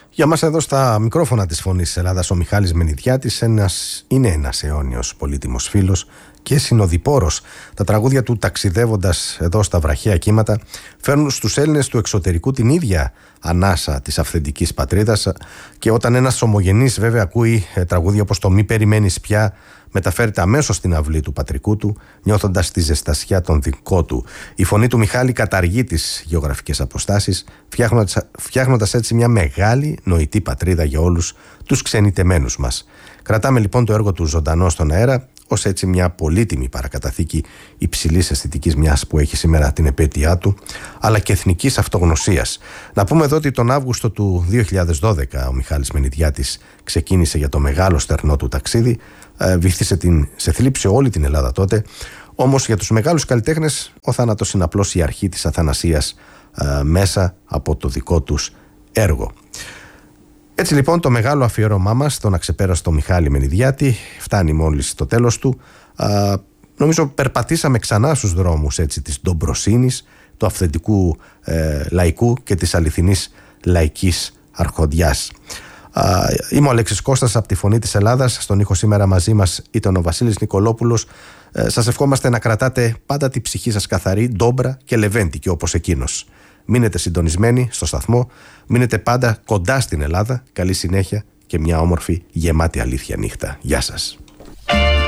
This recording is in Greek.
Για μας εδώ στα μικρόφωνα της Φωνής της Ελλάδας ο Μιχάλης Μενιδιάτης είναι ένας αιώνιος πολύτιμος φίλος και συνοδοιπόρος. Τα τραγούδια του, ταξιδεύοντας εδώ στα βραχαία κύματα, φέρνουν στους Έλληνες του εξωτερικού την ίδια ανάσα της αυθεντικής πατρίδας, και όταν ένας ομογενής βέβαια ακούει τραγούδια όπως το «Μη περιμένεις πια», μεταφέρεται αμέσως στην αυλή του πατρικού του, νιώθοντας τη ζεστασιά των δικό του. Η φωνή του Μιχάλη καταργεί τις γεωγραφικές αποστάσεις, φτιάχνοντας έτσι μια μεγάλη νοητή πατρίδα για όλους τους ξενιτεμένους μας. Κρατάμε λοιπόν το έργο του ζωντανό στον αέρα, ως έτσι μια πολύτιμη παρακαταθήκη υψηλής αισθητικής, μιας που έχει σήμερα την επέτειά του, αλλά και εθνικής αυτογνωσίας. Να πούμε εδώ ότι τον Αύγουστο του 2012 ο Μιχάλης Μενιδιάτης ξεκίνησε για το μεγάλο στερνό του ταξίδι. Βύθισε σε θλίψη όλη την Ελλάδα τότε. Όμως για τους μεγάλους καλλιτέχνες ο θάνατος είναι απλώς η αρχή της αθανασίας μέσα από το δικό τους έργο. Έτσι λοιπόν το μεγάλο αφιέρωμά μας στον αξεπέραστο Μιχάλη Μενιδιάτη φτάνει μόλις στο τέλος του. Νομίζω περπατήσαμε ξανά στους δρόμους έτσι, της ντομπροσύνης, του αυθεντικού λαϊκού και της αληθινής λαϊκής αρχοντιάς. Είμαι ο Αλέξης Κώστας από τη Φωνή της Ελλάδας. Στον ήχο σήμερα μαζί μας ήταν ο Βασίλης Νικολόπουλος. Σας ευχόμαστε να κρατάτε πάντα τη ψυχή σας καθαρή, ντόμπρα και λεβέντικη όπως εκείνος. Μείνετε συντονισμένοι στο σταθμό, μείνετε πάντα κοντά στην Ελλάδα. Καλή συνέχεια και μια όμορφη γεμάτη αλήθεια νύχτα. Γεια σας.